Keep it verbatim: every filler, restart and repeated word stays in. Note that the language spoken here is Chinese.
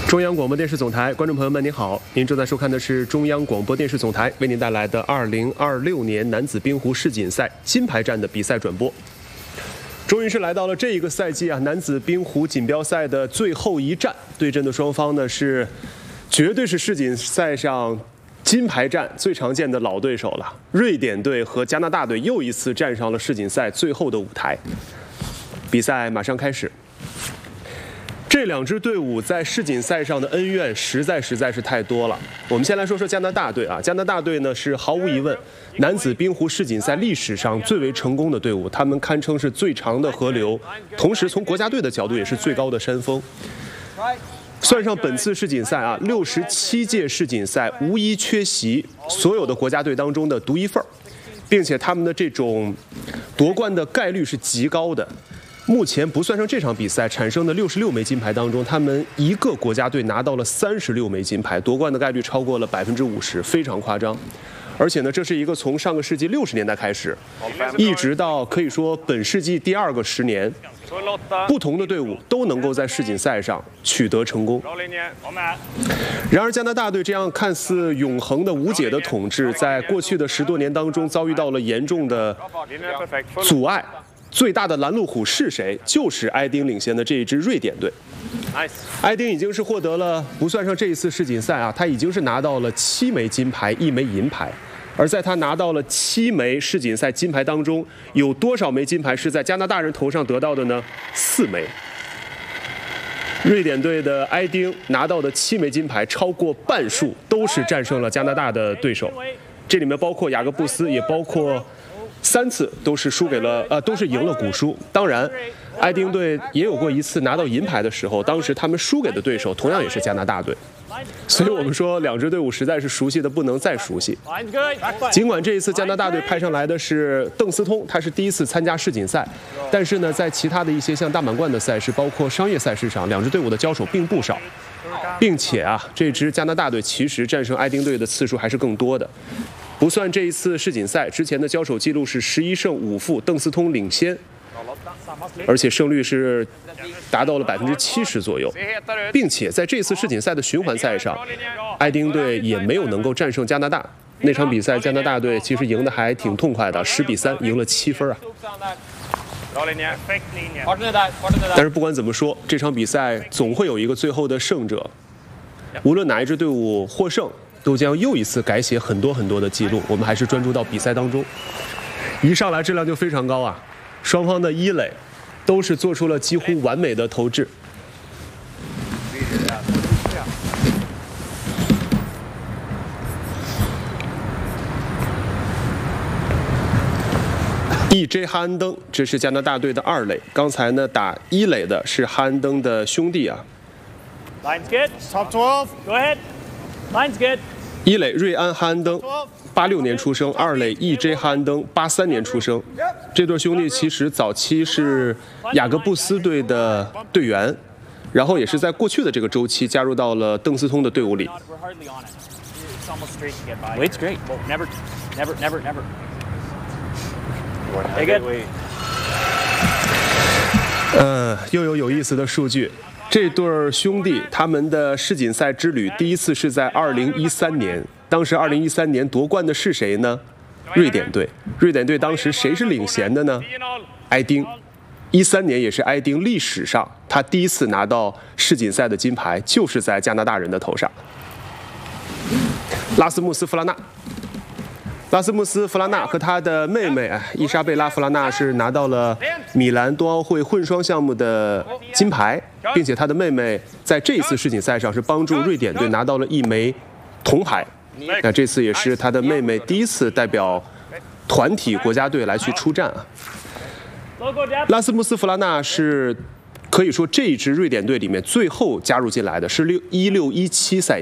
中央广播电视总台，观众朋友们，您好，您正在收看的是中央广播电视总台为您带来的二零二六年男子冰壶世锦赛金牌战的比赛转播。终于是来到了这一个赛季啊，男子冰壶锦标赛的最后一战，对阵的双方呢是绝对是世锦赛上金牌战最常见的老对手了。瑞典队和加拿大队又一次站上了世锦赛最后的舞台。比赛马上开始。这两支队伍在世锦赛上的恩怨实在实在是太多了。我们先来说说加拿大队啊，加拿大队呢是毫无疑问男子冰壶世锦赛历史上最为成功的队伍，他们堪称是最长的河流，同时从国家队的角度也是最高的山峰。算上本次世锦赛啊，六十七届世锦赛无一缺席所有的国家队当中的独一份儿，并且他们的这种夺冠的概率是极高的。目前不算上这场比赛产生的六十六枚金牌当中，他们一个国家队拿到了三十六枚金牌，夺冠的概率超过了百分之五十，非常夸张。而且呢，这是一个从上个世纪六十年代开始，一直到可以说本世纪第二个十年，不同的队伍都能够在世锦赛上取得成功。然而，加拿大队这样看似永恒的无解的统治，在过去的十多年当中遭遇到了严重的阻碍。最大的拦路虎是谁？就是埃丁领衔的这一支瑞典队。埃丁已经是获得了，不算上这一次世锦赛啊，他已经是拿到了七枚金牌，一枚银牌。而在他拿到了七枚世锦赛金牌当中，有多少枚金牌是在加拿大人头上得到的呢？四枚。瑞典队的埃丁拿到的七枚金牌，超过半数都是战胜了加拿大的对手。这里面包括雅各布斯，也包括。三次都是输给了呃，都是赢了古舒。当然，埃丁队也有过一次拿到银牌的时候，当时他们输给的对手同样也是加拿大队。所以我们说，两支队伍实在是熟悉的不能再熟悉。尽管这一次加拿大队派上来的是邓斯通，他是第一次参加世锦赛，但是呢，在其他的一些像大满贯的赛事，包括商业赛事上，两支队伍的交手并不少。并且啊，这支加拿大队其实战胜埃丁队的次数还是更多的。不算这一次世锦赛之前的交手记录是十一胜五负，邓斯通领先，而且胜率是达到了百分之七十左右，并且在这次世锦赛的循环赛上，埃丁队也没有能够战胜加拿大。那场比赛加拿大队其实赢得还挺痛快的，十比三赢了七分啊。但是不管怎么说，这场比赛总会有一个最后的胜者，无论哪一支队伍获胜。都将又一次改写很多很多的记录，我们还是专注到比赛当中。一上来质量就非常高啊，双方的一垒都是做出了几乎完美的投掷。E J 哈恩登，这是加拿大队的二垒。刚才呢打一垒的是哈恩登的兄弟啊。 Line's good. Top twelve. Go ahead. Line's good. 一垒瑞安哈恩登，八六年出生；二垒 E J 哈恩登，八三年出生。这对兄弟其实早期是雅各布斯队的队员，然后也是在过去的这个周期加入到了邓斯通的队伍里。 Wait's great. Never, never, never, never. Take it. 呃，又有有意思的数据。这对兄弟他们的世锦赛之旅第一次是在二零一三年，当时二零一三年夺冠的是谁呢？瑞典队。瑞典队当时谁是领衔的呢？埃丁。一三年也是埃丁历史上他第一次拿到世锦赛的金牌，就是在加拿大人的头上。拉斯穆斯·弗拉纳。拉斯穆斯·弗拉纳和他的妹妹伊莎贝拉·弗拉纳是拿到了米兰冬奥会混双项目的金牌，并且他的妹妹在这一次世锦赛上是帮助瑞典队拿到了一枚铜牌。那这次也是他的妹妹第一次代表团体国家队来去出战啊。拉斯穆斯·弗拉纳是可以说这一支瑞典队里面最后加入进来的，是六一六一七赛季。